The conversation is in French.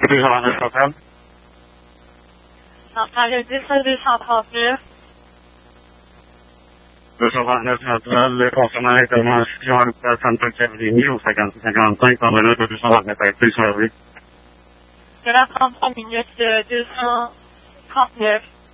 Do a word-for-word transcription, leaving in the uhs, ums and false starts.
deux cent vingt-neuf Centrale. Centrale dix à deux cent trente-neuf. deux cent vingt-neuf Centrale, concernant l'intervention à l'hôpital Santa Caroline au cinquante-six cinquante-cinq, parvenant de deux cent vingt-neuf à être servi. De la trente-trois minutes, deux cent trente-neuf.